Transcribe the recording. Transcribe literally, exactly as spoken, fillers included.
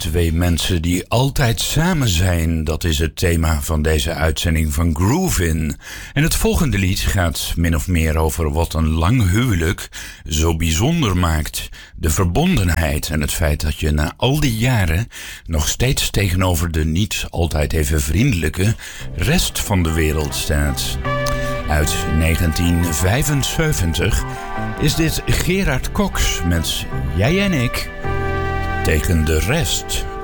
Twee mensen die altijd samen zijn, dat is het thema van deze uitzending van Groovin. En het volgende lied gaat min of meer over wat een lang huwelijk zo bijzonder maakt. De verbondenheid en het feit dat je na al die jaren nog steeds tegenover de niet altijd even vriendelijke rest van de wereld staat. Uit negentien vijfenzeventig is dit Gerard Cox met Jij en ik tegen de rest.